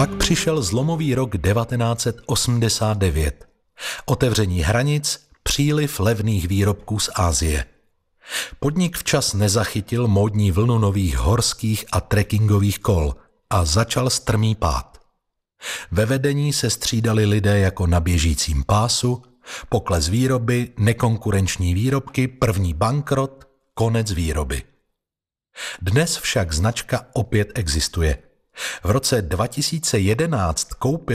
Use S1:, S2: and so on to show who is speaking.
S1: Pak přišel zlomový rok 1989. Otevření hranic, příliv levných výrobků z Asie. Podnik včas nezachytil módní vlnu nových horských a trekkingových kol a začal strmý pád. Ve vedení se střídali lidé jako na běžícím pásu, pokles výroby, nekonkurenční výrobky, první bankrot, konec výroby. Dnes však značka opět existuje. V roce 2011 koupil